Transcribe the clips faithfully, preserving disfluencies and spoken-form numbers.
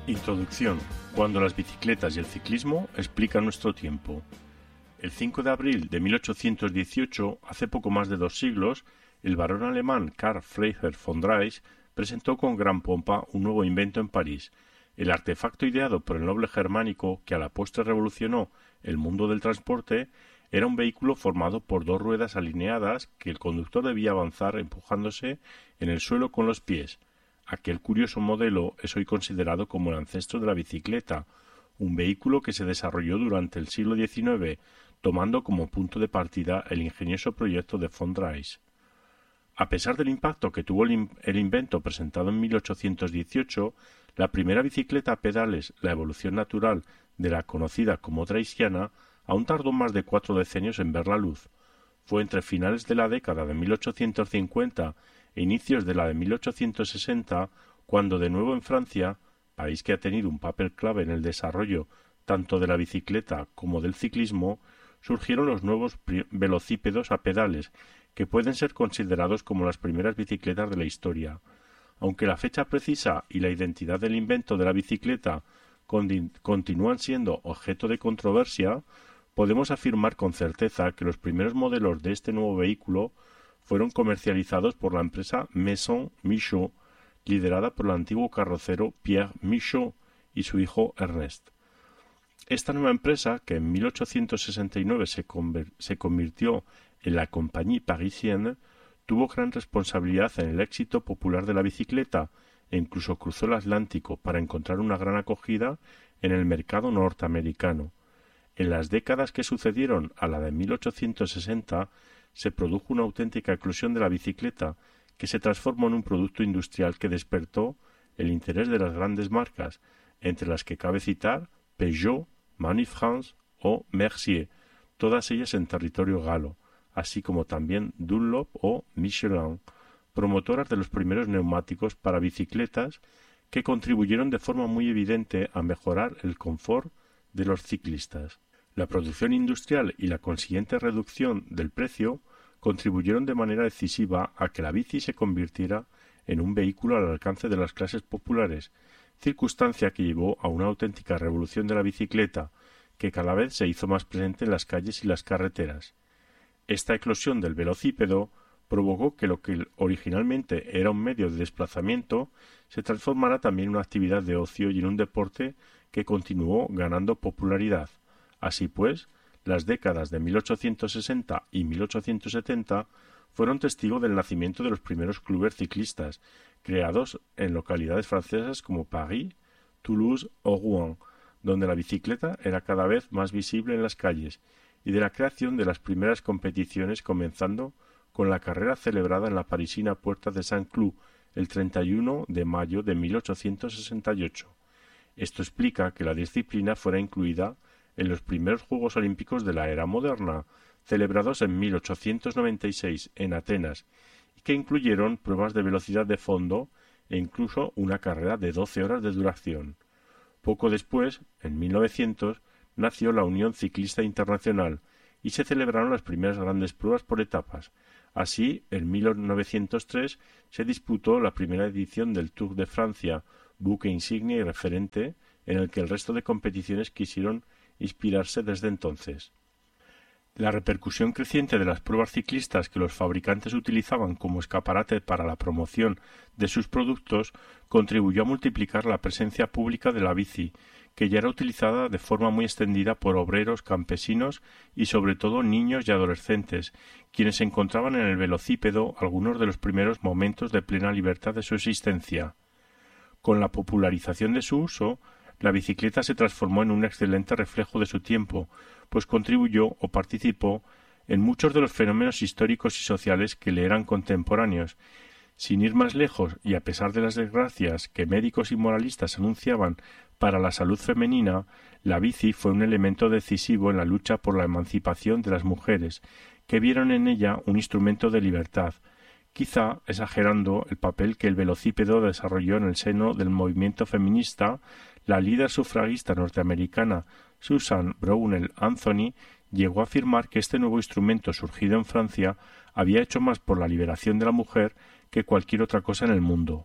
Introducción. Cuando las bicicletas y el ciclismo explican nuestro tiempo. El cinco de abril de mil ochocientos dieciocho, hace poco más de dos siglos, el barón alemán Karl Freiherr von Drais presentó con gran pompa un nuevo invento en París, el artefacto ideado por el noble germánico que a la postre revolucionó el mundo del transporte. Era un vehículo formado por dos ruedas alineadas que el conductor debía avanzar empujándose en el suelo con los pies. Aquel curioso modelo es hoy considerado como el ancestro de la bicicleta, un vehículo que se desarrolló durante el siglo diecinueve, tomando como punto de partida el ingenioso proyecto de von Drais. A pesar del impacto que tuvo el, in- el invento presentado en mil ochocientos dieciocho, la primera bicicleta a pedales, la evolución natural de la conocida como Draisiana, aún tardó más de cuatro decenios en ver la luz. Fue entre finales de la década de mil ochocientos cincuenta e inicios de la de mil ochocientos sesenta cuando de nuevo en Francia, país que ha tenido un papel clave en el desarrollo tanto de la bicicleta como del ciclismo, surgieron los nuevos velocípedos a pedales, que pueden ser considerados como las primeras bicicletas de la historia. Aunque la fecha precisa y la identidad del invento de la bicicleta continúan siendo objeto de controversia, podemos afirmar con certeza que los primeros modelos de este nuevo vehículo fueron comercializados por la empresa Maison Michaud, liderada por el antiguo carrocero Pierre Michaud y su hijo Ernest. Esta nueva empresa, que en mil ochocientos sesenta y nueve se, conver- se convirtió en la Compagnie Parisienne, tuvo gran responsabilidad en el éxito popular de la bicicleta e incluso cruzó el Atlántico para encontrar una gran acogida en el mercado norteamericano. En las décadas que sucedieron a la de mil ochocientos sesenta se produjo una auténtica eclosión de la bicicleta que se transformó en un producto industrial que despertó el interés de las grandes marcas, entre las que cabe citar Peugeot, Manuf France o Mercier, todas ellas en territorio galo, así como también Dunlop o Michelin, promotoras de los primeros neumáticos para bicicletas que contribuyeron de forma muy evidente a mejorar el confort de los ciclistas. La producción industrial y la consiguiente reducción del precio contribuyeron de manera decisiva a que la bici se convirtiera en un vehículo al alcance de las clases populares, circunstancia que llevó a una auténtica revolución de la bicicleta, que cada vez se hizo más presente en las calles y las carreteras. Esta eclosión del velocípedo provocó que lo que originalmente era un medio de desplazamiento se transformara también en una actividad de ocio y en un deporte que continuó ganando popularidad. Así pues, las décadas de mil ochocientos sesenta y mil ochocientos setenta fueron testigo del nacimiento de los primeros clubes ciclistas, creados en localidades francesas como París, Toulouse o Rouen, donde la bicicleta era cada vez más visible en las calles, y de la creación de las primeras competiciones, comenzando con la carrera celebrada en la parisina Puerta de Saint-Cloud el treinta y uno de mayo de mil ochocientos sesenta y ocho. Esto explica que la disciplina fuera incluida en los primeros Juegos Olímpicos de la era moderna, celebrados en mil ochocientos noventa y seis en Atenas, y que incluyeron pruebas de velocidad de fondo e incluso una carrera de doce horas de duración. Poco después, en mil novecientos, nació la Unión Ciclista Internacional y se celebraron las primeras grandes pruebas por etapas. Así, en mil novecientos tres se disputó la primera edición del Tour de Francia, buque insignia y referente en el que el resto de competiciones quisieron inspirarse desde entonces. La repercusión creciente de las pruebas ciclistas que los fabricantes utilizaban como escaparate para la promoción de sus productos contribuyó a multiplicar la presencia pública de la bici, que ya era utilizada de forma muy extendida por obreros, campesinos y sobre todo niños y adolescentes, quienes encontraban en el velocípedo algunos de los primeros momentos de plena libertad de su existencia. Con la popularización de su uso, la bicicleta se transformó en un excelente reflejo de su tiempo, pues contribuyó o participó en muchos de los fenómenos históricos y sociales que le eran contemporáneos. Sin ir más lejos, y a pesar de las desgracias que médicos y moralistas anunciaban para la salud femenina, la bici fue un elemento decisivo en la lucha por la emancipación de las mujeres, que vieron en ella un instrumento de libertad, quizá exagerando el papel que el velocípedo desarrolló en el seno del movimiento feminista. La líder sufragista norteamericana Susan Brownell Anthony llegó a afirmar que este nuevo instrumento surgido en Francia había hecho más por la liberación de la mujer que cualquier otra cosa en el mundo.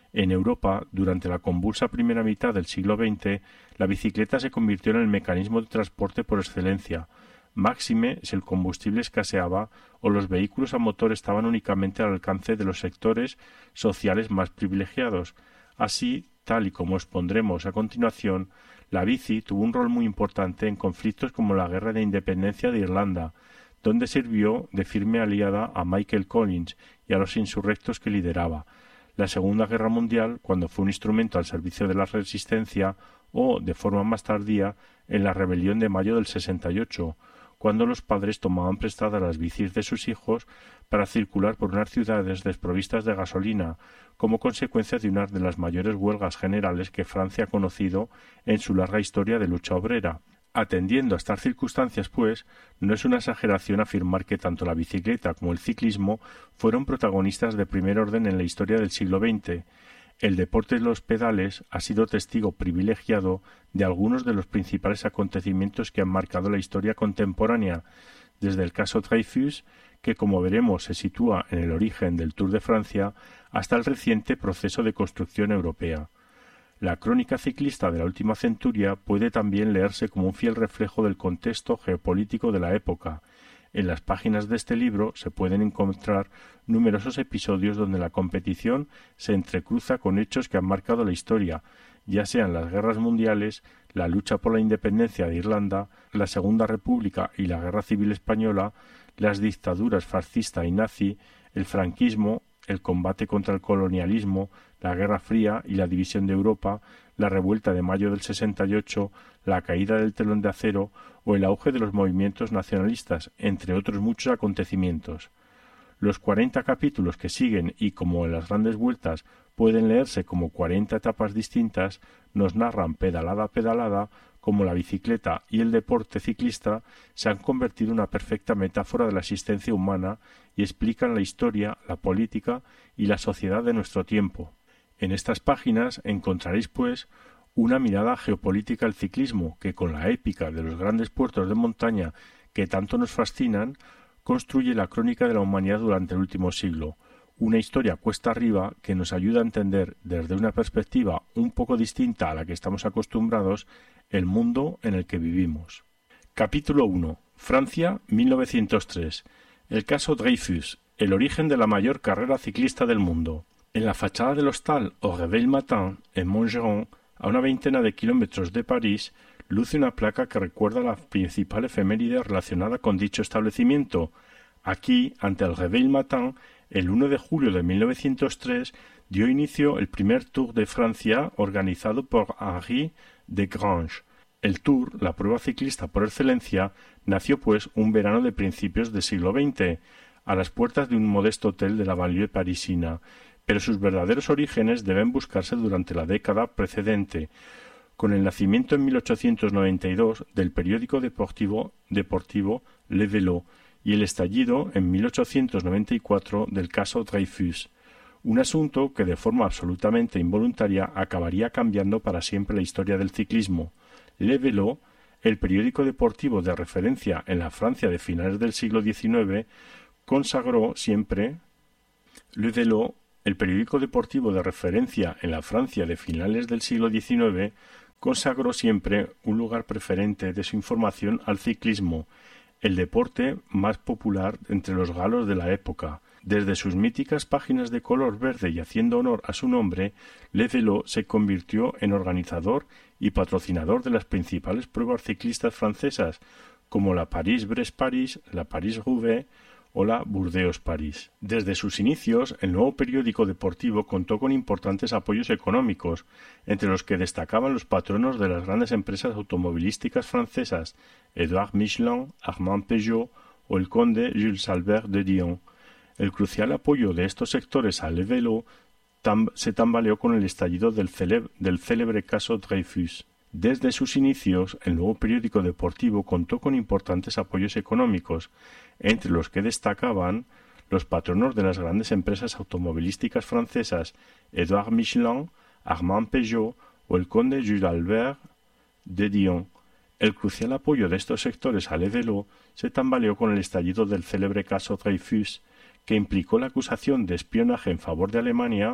En Europa, durante la convulsa primera mitad del siglo veinte, la bicicleta se convirtió en el mecanismo de transporte por excelencia, máxime si el combustible escaseaba o los vehículos a motor estaban únicamente al alcance de los sectores sociales más privilegiados. Así, tal y como expondremos a continuación, la bici tuvo un rol muy importante en conflictos como la Guerra de Independencia de Irlanda, donde sirvió de firme aliada a Michael Collins y a los insurrectos que lideraba, la Segunda Guerra Mundial, cuando fue un instrumento al servicio de la resistencia, o, de forma más tardía, en la rebelión de mayo del sesenta y ocho, cuando los padres tomaban prestadas las bicis de sus hijos para circular por unas ciudades desprovistas de gasolina, como consecuencia de una de las mayores huelgas generales que Francia ha conocido en su larga historia de lucha obrera. Atendiendo a estas circunstancias, pues, no es una exageración afirmar que tanto la bicicleta como el ciclismo fueron protagonistas de primer orden en la historia del siglo veinte. El deporte de los pedales ha sido testigo privilegiado de algunos de los principales acontecimientos que han marcado la historia contemporánea, desde el caso Dreyfus, que como veremos se sitúa en el origen del Tour de Francia, hasta el reciente proceso de construcción europea. La crónica ciclista de la última centuria puede también leerse como un fiel reflejo del contexto geopolítico de la época. En las páginas de este libro se pueden encontrar numerosos episodios donde la competición se entrecruza con hechos que han marcado la historia, ya sean las guerras mundiales, la lucha por la independencia de Irlanda, la Segunda República y la Guerra Civil Española, las dictaduras fascista y nazi, el franquismo, el combate contra el colonialismo, la Guerra Fría y la división de Europa, la Revuelta de mayo del sesenta y ocho, la caída del telón de acero o el auge de los movimientos nacionalistas, entre otros muchos acontecimientos. Los cuarenta capítulos que siguen y, como en las grandes vueltas, pueden leerse como cuarenta etapas distintas, nos narran pedalada a pedalada cómo la bicicleta y el deporte ciclista se han convertido en una perfecta metáfora de la existencia humana y explican la historia, la política y la sociedad de nuestro tiempo. En estas páginas encontraréis, pues, una mirada geopolítica al ciclismo que, con la épica de los grandes puertos de montaña que tanto nos fascinan, construye la crónica de la humanidad durante el último siglo, una historia cuesta arriba que nos ayuda a entender desde una perspectiva un poco distinta a la que estamos acostumbrados el mundo en el que vivimos. Capítulo uno. Francia, mil novecientos tres. El caso Dreyfus, el origen de la mayor carrera ciclista del mundo. En la fachada del hostal Au Réveil Matin, en Montgeron, a una veintena de kilómetros de París, luce una placa que recuerda la principal efeméride relacionada con dicho establecimiento. Aquí, ante el Réveil Matin, el uno de julio de mil novecientos tres, dio inicio el primer Tour de Francia organizado por Henri Desgranges. El Tour, la prueba ciclista por excelencia, nació pues un verano de principios del siglo veinte, a las puertas de un modesto hotel de la banlieue parisina, pero sus verdaderos orígenes deben buscarse durante la década precedente, con el nacimiento en mil ochocientos noventa y dos del periódico deportivo, deportivo Le Vélo y el estallido en mil ochocientos noventa y cuatro del caso Dreyfus, un asunto que de forma absolutamente involuntaria acabaría cambiando para siempre la historia del ciclismo. Le Vélo, el periódico deportivo de referencia en la Francia de finales del siglo diecinueve, consagró siempre Le Vélo, el periódico deportivo de referencia en la Francia de finales del siglo diecinueve, consagró siempre un lugar preferente de su información al ciclismo, el deporte más popular entre los galos de la época. Desde sus míticas páginas de color verde y haciendo honor a su nombre, Le Vélo se convirtió en organizador y patrocinador de las principales pruebas ciclistas francesas, como la París-Brest-París, la París-Roubaix o la Burdeos-París. Desde sus inicios, el nuevo periódico deportivo contó con importantes apoyos económicos, entre los que destacaban los patronos de las grandes empresas automovilísticas francesas, Édouard Michelin, Armand Peugeot o el conde Jules Albert de Dion. El crucial apoyo de estos sectores a Le Vélo tam- se tambaleó con el estallido del, céleb- del célebre caso Dreyfus. Desde sus inicios, el nuevo periódico deportivo contó con importantes apoyos económicos, entre los que destacaban los patronos de las grandes empresas automovilísticas francesas Édouard Michelin, Armand Peugeot o el conde Jules Albert de Dion. El crucial apoyo de estos sectores a Le Vélo se tambaleó con el estallido del célebre caso Dreyfus, que implicó la acusación de espionaje en favor de Alemania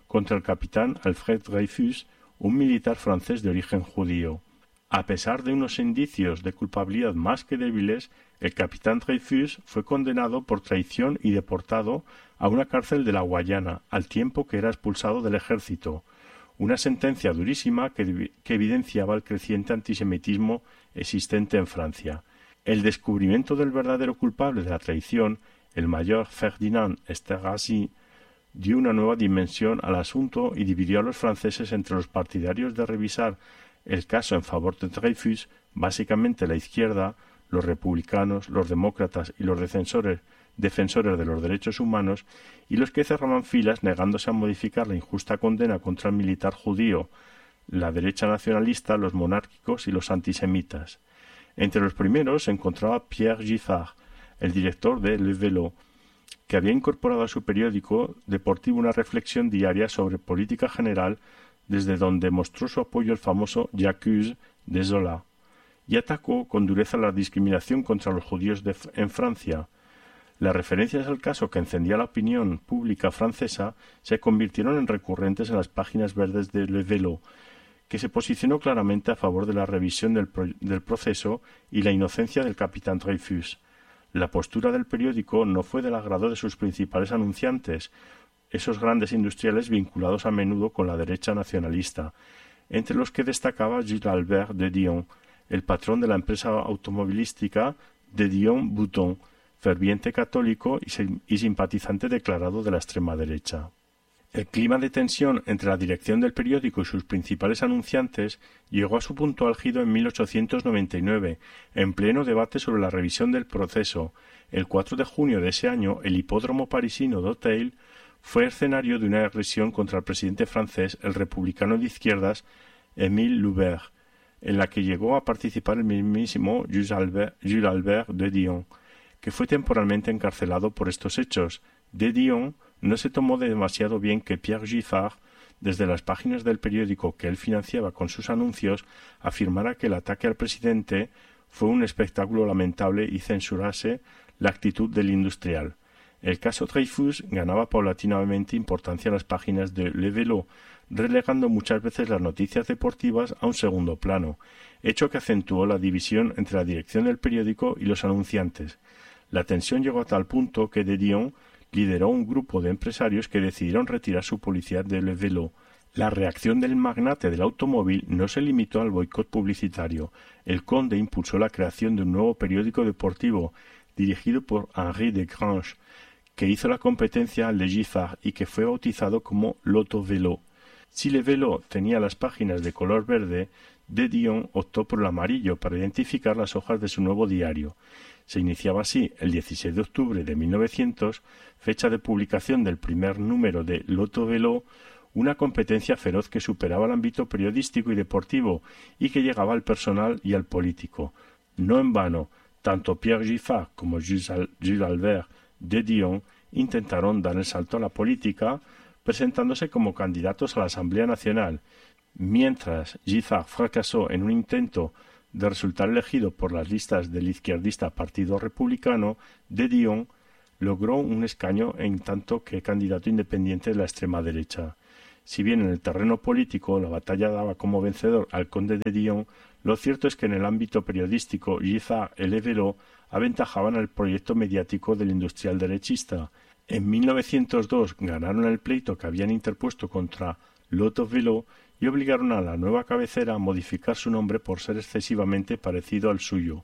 contra el capitán Alfred Dreyfus, un militar francés de origen judío. A pesar de unos indicios de culpabilidad más que débiles, el capitán Dreyfus fue condenado por traición y deportado a una cárcel de la Guayana, al tiempo que era expulsado del ejército, una sentencia durísima que, que evidenciaba el creciente antisemitismo existente en Francia. El descubrimiento del verdadero culpable de la traición, el mayor Ferdinand Esterhazy, dio una nueva dimensión al asunto y dividió a los franceses entre los partidarios de revisar el caso en favor de Dreyfus, básicamente la izquierda, los republicanos, los demócratas y los defensores, defensores de los derechos humanos, y los que cerraban filas negándose a modificar la injusta condena contra el militar judío, la derecha nacionalista, los monárquicos y los antisemitas. Entre los primeros se encontraba Pierre Giffard, el director de Le Vélo, que había incorporado a su periódico deportivo una reflexión diaria sobre política general, desde donde mostró su apoyo al famoso J'accuse de Zola, y atacó con dureza la discriminación contra los judíos de, en Francia. Las referencias al caso que encendía la opinión pública francesa se convirtieron en recurrentes en las páginas verdes de Le Vélo, que se posicionó claramente a favor de la revisión del, pro del proceso y la inocencia del capitán Dreyfus. La postura del periódico no fue del agrado de sus principales anunciantes, esos grandes industriales vinculados a menudo con la derecha nacionalista, entre los que destacaba Gilles Albert de Dion, el patrón de la empresa automovilística de Dion-Bouton, ferviente católico y, y simpatizante declarado de la extrema derecha. El clima de tensión entre la dirección del periódico y sus principales anunciantes llegó a su punto álgido en mil ochocientos noventa y nueve, en pleno debate sobre la revisión del proceso. El cuatro de junio de ese año, el hipódromo parisino d'Auteuil fue escenario de una agresión contra el presidente francés, el republicano de izquierdas Émile Loubert, en la que llegó a participar el mismísimo Jules Albert, Jules Albert de Dion, que fue temporalmente encarcelado por estos hechos. De Dion no se tomó demasiado bien que Pierre Giffard, desde las páginas del periódico que él financiaba con sus anuncios, afirmara que el ataque al presidente fue un espectáculo lamentable y censurase la actitud del industrial. El caso Dreyfus ganaba paulatinamente importancia en las páginas de Le Vélo, relegando muchas veces las noticias deportivas a un segundo plano, hecho que acentuó la división entre la dirección del periódico y los anunciantes. La tensión llegó a tal punto que de Dion lideró un grupo de empresarios que decidieron retirar su publicidad de Le Vélo. La reacción del magnate del automóvil no se limitó al boicot publicitario. El conde impulsó la creación de un nuevo periódico deportivo dirigido por Henri de Grange, que hizo la competencia al de Giffard y que fue bautizado como L'Auto Vélo. Si Le Vélo tenía las páginas de color verde, de Dion optó por el amarillo para identificar las hojas de su nuevo diario. Se iniciaba así el dieciséis de octubre de mil novecientos, fecha de publicación del primer número de L'Auto Vélo, una competencia feroz que superaba el ámbito periodístico y deportivo y que llegaba al personal y al político. No en vano, tanto Pierre Giffard como Jules Albert de Dion intentaron dar el salto a la política, presentándose como candidatos a la Asamblea Nacional. Mientras Giffard fracasó en un intento de resultar elegido por las listas del izquierdista Partido Republicano, de Dion logró un escaño en tanto que candidato independiente de la extrema derecha. Si bien en el terreno político la batalla daba como vencedor al conde de Dion, lo cierto es que en el ámbito periodístico Giffard y Le Vélo aventajaban al proyecto mediático del industrial derechista. En mil novecientos dos ganaron el pleito que habían interpuesto contra L'Auto Vélo y obligaron a la nueva cabecera a modificar su nombre por ser excesivamente parecido al suyo.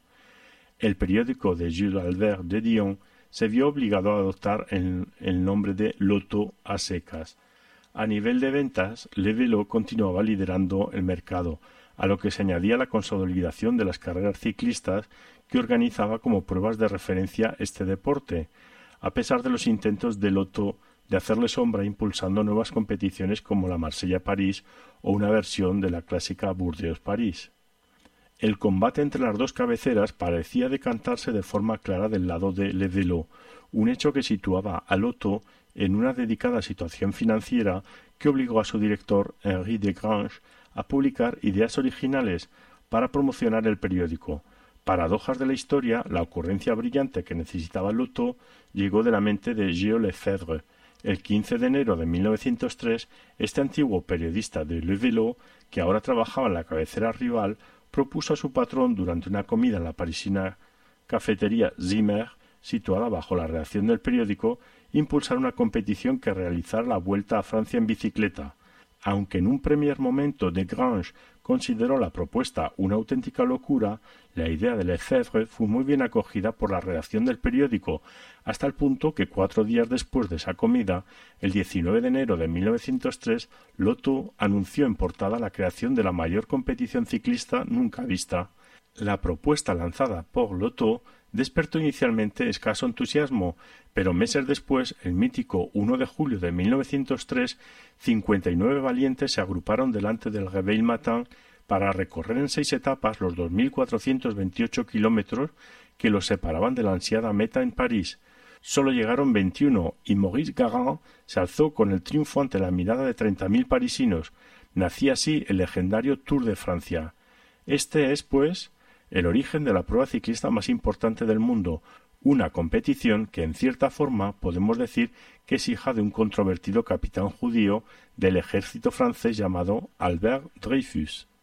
El periódico de Jules Albert de Dion se vio obligado a adoptar el, el nombre de L'Auto a secas. A nivel de ventas, Le Vélo continuaba liderando el mercado, a lo que se añadía la consolidación de las carreras ciclistas que organizaba como pruebas de referencia este deporte, a pesar de los intentos de L'Auto de hacerle sombra impulsando nuevas competiciones como la Marsella-París o una versión de la clásica Burdeos-París. El combate entre las dos cabeceras parecía decantarse de forma clara del lado de Le Vélo, un hecho que situaba a L'Auto en una dedicada situación financiera que obligó a su director, Henri de Grange, a publicar ideas originales para promocionar el periódico. Paradojas de la historia, la ocurrencia brillante que necesitaba L'Auto llegó de la mente de Gilles Lefebvre, El quince de enero de mil novecientos tres, este antiguo periodista de Le Vélo, que ahora trabajaba en la cabecera rival, propuso a su patrón durante una comida en la parisina cafetería Zimmer, situada bajo la redacción del periódico, impulsar una competición que realizara la Vuelta a Francia en bicicleta. Aunque en un primer momento Desgrange consideró la propuesta una auténtica locura, la idea de Lefebvre fue muy bien acogida por la redacción del periódico, hasta el punto que cuatro días después de esa comida, el diecinueve de enero de mil novecientos tres, Lotto anunció en portada la creación de la mayor competición ciclista nunca vista. La propuesta lanzada por Lotto despertó inicialmente escaso entusiasmo, pero meses después, el mítico uno de julio de mil novecientos tres, cincuenta y nueve valientes se agruparon delante del Réveil Matin para recorrer en seis etapas los dos mil cuatrocientos veintiocho kilómetros que los separaban de la ansiada meta en París. Solo llegaron veintiuno y Maurice Garand se alzó con el triunfo ante la mirada de treinta mil parisinos. Nacía así el legendario Tour de Francia. Este es, pues, el origen de la prueba ciclista más importante del mundo, una competición que en cierta forma podemos decir que es hija de un controvertido capitán judío del ejército francés llamado Albert Dreyfus.